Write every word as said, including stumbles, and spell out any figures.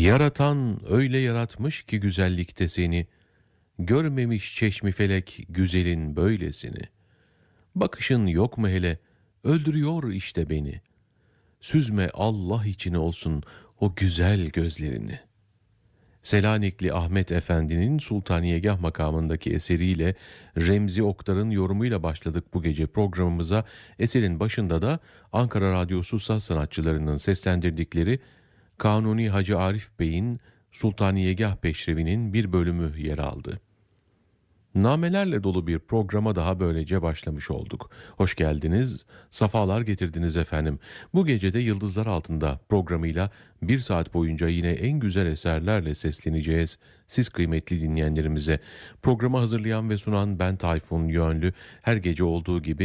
Yaratan öyle yaratmış ki güzellikte seni, görmemiş çeşmi felek güzelin böylesini. Bakışın yok mu hele, öldürüyor işte beni. Süzme Allah için olsun o güzel gözlerini. Selanikli Ahmet Efendi'nin Sultaniyegah makamındaki eseriyle Remzi Oktar'ın yorumuyla başladık bu gece programımıza. Eserin başında da Ankara Radyosu saz sanatçılarının seslendirdikleri Kanuni Hacı Arif Bey'in Sultaniyegah Peşrevi'nin bir bölümü yer aldı. Namelerle dolu bir programa daha böylece başlamış olduk. Hoş geldiniz, safalar getirdiniz efendim. Bu gece de Yıldızlar Altında programıyla bir saat boyunca yine en güzel eserlerle sesleneceğiz siz kıymetli dinleyenlerimize. Programı hazırlayan ve sunan ben Tayfun Yönlü, her gece olduğu gibi